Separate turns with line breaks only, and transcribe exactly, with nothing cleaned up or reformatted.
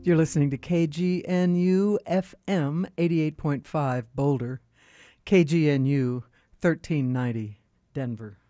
You're listening to K G N U F M eighty-eight point five Boulder, K G N U thirteen ninety Denver.